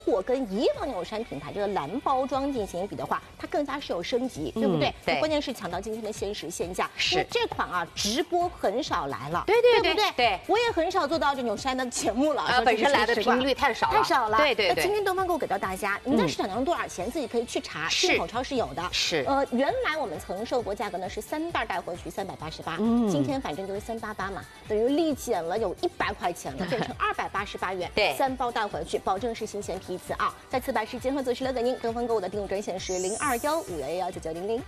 如果跟以往纽山品牌这个蓝包装进行比的话，它更加是有升级，对不对？ 对。 关键是抢到今天的限时限价。 是。 因为这款啊，直播很少来了， 对不对？ 对。 我也很少做到这纽山的节目了， 本身来的频率太少了，对。 那今天东方购物给到大家，您在市场当中多少钱，自己可以去查，进口超市有的。 是。 原来我们曾售过价格呢是3袋带回去388，今天反正就是388嘛，等于立减了有100块钱了，变成288元。 对 ，3包带回去，保证是新鲜批次啊。再次把时间和择时留给您，东方购物的订购专线是0215119900。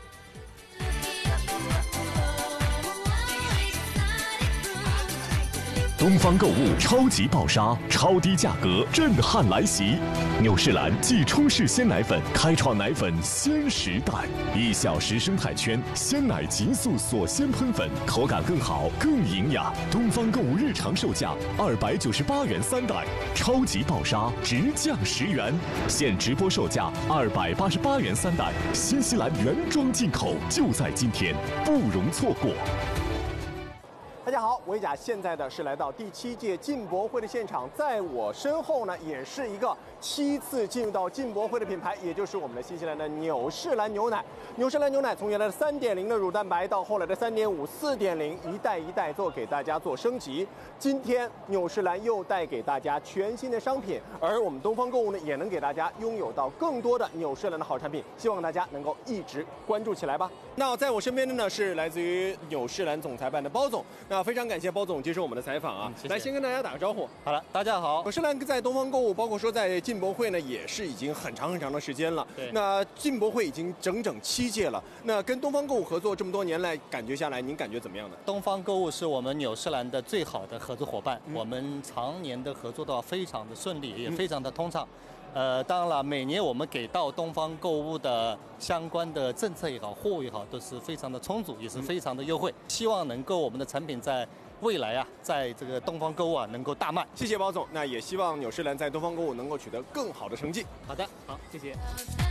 东方购物超级爆杀，超低价格震撼来袭！纽仕兰即冲式鲜奶粉开创奶粉鲜时代，1小时生态圈鲜奶急速锁鲜喷粉，口感更好更营养。东方购物日常售价298元3袋，超级爆杀直降10元，现直播售价288元3袋，新西兰原装进口，就在今天，不容错过。 大家好，维甲现在的是来到第7届进博会的现场，在我身后呢，也是一个7次进入到进博会的品牌，也就是我们的新西兰的纽仕兰牛奶。纽仕兰牛奶从原来的3.0的乳蛋白到后来的3.5、4.0，一代一代做给大家做升级。今天纽仕兰又带给大家全新的商品，而我们东方购物呢，也能给大家拥有到更多的纽仕兰的好产品，希望大家能够一直关注起来吧。那在我身边的呢是来自于纽仕兰总裁办的包总。那非常感谢包总接受我们的采访啊， 谢谢。 来先跟大家打个招呼。 好了，大家好。 纽仕兰在东方购物，包括说在进博会呢，也是已经很长的时间了。 对。 那进博会已经整整7届了。那跟东方购物合作这么多年来，感觉下来，您感觉怎么样呢？ 东方购物是我们纽仕兰的最好的合作伙伴，我们常年的合作到非常的顺利，也非常的通畅。当然了，每年我们给到东方购物的相关的政策也好，货物也好，都是非常的充足，也是非常的优惠。希望能够我们的产品在未来啊，在这个东方购物啊能够大卖。 谢谢包总，那也希望纽仕兰在东方购物能够取得更好的成绩。 好的，好，谢谢。